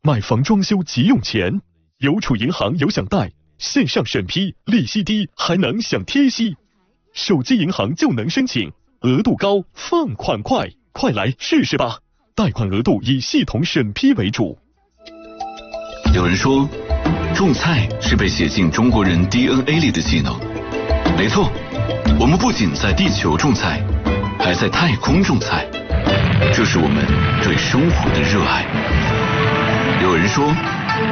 买房装修急用钱，邮储银行有享贷，线上审批，利息低，还能享贴息。手机银行就能申请，额度高，放款快，快来试试吧！贷款额度以系统审批为主。 有人说，种菜是被写进中国人 DNA 里的技能。没错，我们不仅在地球种菜，还在太空种菜，这是我们对生活的热爱。有人说，